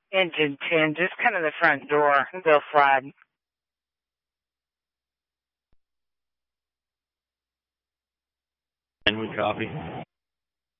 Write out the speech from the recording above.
Engine 10, just come in the front door. They'll slide. And we copy.